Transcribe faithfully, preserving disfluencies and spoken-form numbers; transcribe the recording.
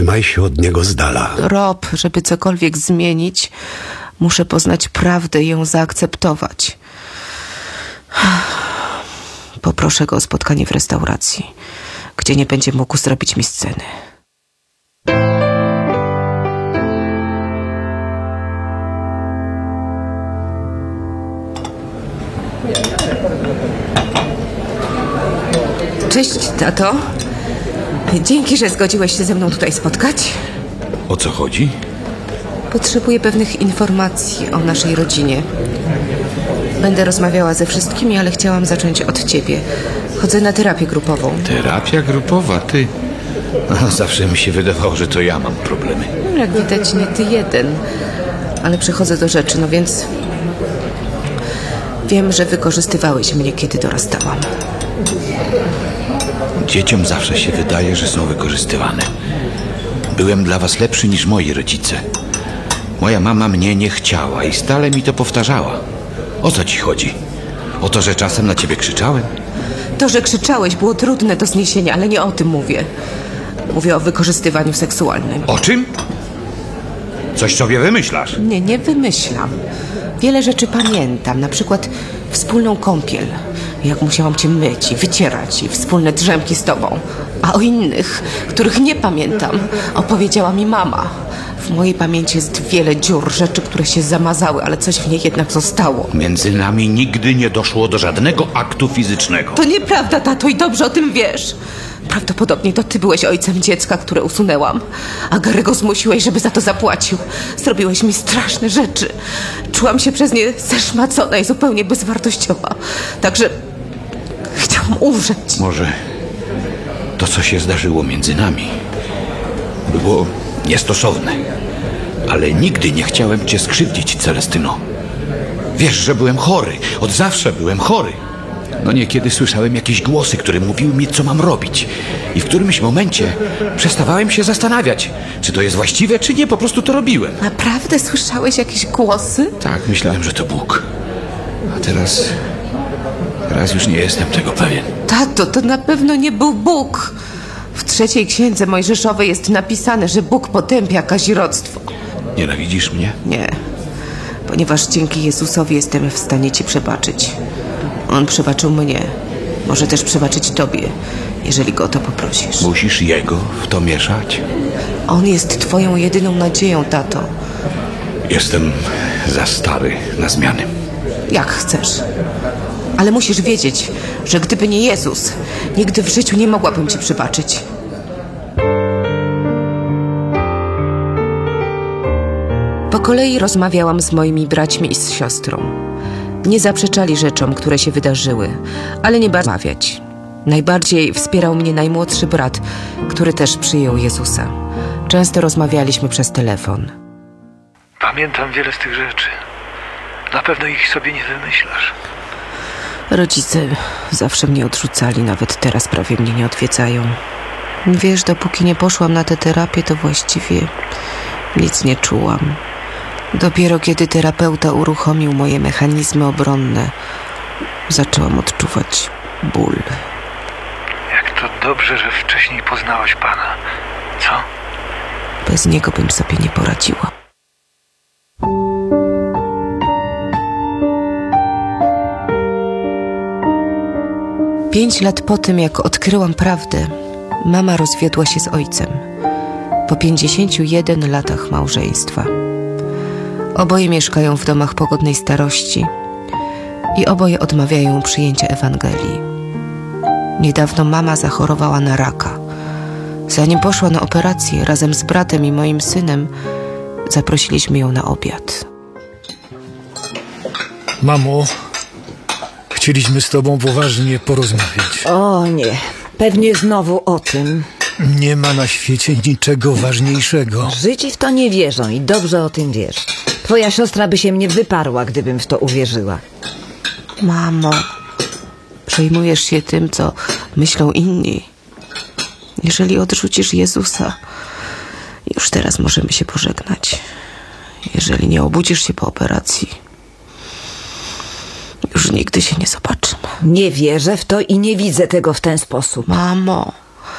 Trzymaj się od niego z dala. Rob, żeby cokolwiek zmienić, muszę poznać prawdę i ją zaakceptować. Poproszę go o spotkanie w restauracji, gdzie nie będzie mógł zrobić mi sceny. Cześć, tato. Dzięki, że zgodziłeś się ze mną tutaj spotkać. O co chodzi? Potrzebuję pewnych informacji o naszej rodzinie. Będę rozmawiała ze wszystkimi, ale chciałam zacząć od ciebie. Chodzę na terapię grupową. Terapia grupowa? Ty? No, zawsze mi się wydawało, że to ja mam problemy. Jak widać, nie ty jeden. Ale przechodzę do rzeczy, no więc... Wiem, że wykorzystywałeś mnie, kiedy dorastałam. Dzieciom zawsze się wydaje, że są wykorzystywane. Byłem dla was lepszy niż moi rodzice. Moja mama mnie nie chciała i stale mi to powtarzała. O co ci chodzi? O to, że czasem na ciebie krzyczałem? To, że krzyczałeś, było trudne do zniesienia, ale nie o tym mówię. Mówię o wykorzystywaniu seksualnym. O czym? Coś sobie wymyślasz? Nie, nie wymyślam. Wiele rzeczy pamiętam, na przykład wspólną kąpiel. Jak musiałam cię myć i wycierać i wspólne drzemki z tobą. A o innych, których nie pamiętam, opowiedziała mi mama. W mojej pamięci jest wiele dziur, rzeczy, które się zamazały, ale coś w niej jednak zostało. Między nami nigdy nie doszło do żadnego aktu fizycznego. To nieprawda, tato, i dobrze o tym wiesz. Prawdopodobnie to ty byłeś ojcem dziecka, które usunęłam. A Gary'ego zmusiłeś, żeby za to zapłacił. Zrobiłeś mi straszne rzeczy. Czułam się przez nie zeszmacona i zupełnie bezwartościowa. Także chciałam umrzeć. Może to, co się zdarzyło między nami, było niestosowne. Ale nigdy nie chciałem cię skrzywdzić, Celestyno. Wiesz, że byłem chory. Od zawsze byłem chory. No niekiedy słyszałem jakieś głosy, które mówiły mi, co mam robić. I w którymś momencie przestawałem się zastanawiać, czy to jest właściwe, czy nie. Po prostu to robiłem. Naprawdę słyszałeś jakieś głosy? Tak, myślałem, że to Bóg. A teraz... Teraz już nie jestem tego pewien. Tato, to na pewno nie był Bóg. W trzeciej księdze Mojżeszowej jest napisane, że Bóg potępia kazirodztwo. Nienawidzisz mnie? Nie, ponieważ dzięki Jezusowi jestem w stanie ci przebaczyć. On przebaczył mnie. Może też przebaczyć tobie, jeżeli go o to poprosisz. Musisz Jego w to mieszać? On jest twoją jedyną nadzieją, tato. Jestem za stary na zmiany. Jak chcesz. Ale musisz wiedzieć, że gdyby nie Jezus, nigdy w życiu nie mogłabym ci przebaczyć. Po kolei rozmawiałam z moimi braćmi i z siostrą. Nie zaprzeczali rzeczom, które się wydarzyły, ale nie bardzo rozmawiać. Najbardziej wspierał mnie najmłodszy brat, który też przyjął Jezusa. Często rozmawialiśmy przez telefon. Pamiętam wiele z tych rzeczy. Na pewno ich sobie nie wymyślasz. Rodzice zawsze mnie odrzucali, nawet teraz prawie mnie nie odwiedzają. Wiesz, dopóki nie poszłam na tę terapię, to właściwie nic nie czułam. Dopiero kiedy terapeuta uruchomił moje mechanizmy obronne, zaczęłam odczuwać ból. Jak to dobrze, że wcześniej poznałaś Pana. Co? Bez niego bym sobie nie poradziła. Pięć lat po tym, jak odkryłam prawdę, mama rozwiodła się z ojcem. Po pięćdziesięciu jeden latach małżeństwa. Oboje mieszkają w domach pogodnej starości i oboje odmawiają przyjęcia Ewangelii. Niedawno mama zachorowała na raka. Zanim poszła na operację, razem z bratem i moim synem zaprosiliśmy ją na obiad. Mamo, chcieliśmy z tobą poważnie porozmawiać. O nie, pewnie znowu o tym. Nie ma na świecie niczego ważniejszego. Żydzi w to nie wierzą i dobrze o tym wiesz. Twoja siostra by się mnie wyparła, gdybym w to uwierzyła. Mamo, przejmujesz się tym, co myślą inni. Jeżeli odrzucisz Jezusa, już teraz możemy się pożegnać. Jeżeli nie obudzisz się po operacji, już nigdy się nie zobaczymy. Nie wierzę w to i nie widzę tego w ten sposób. Mamo,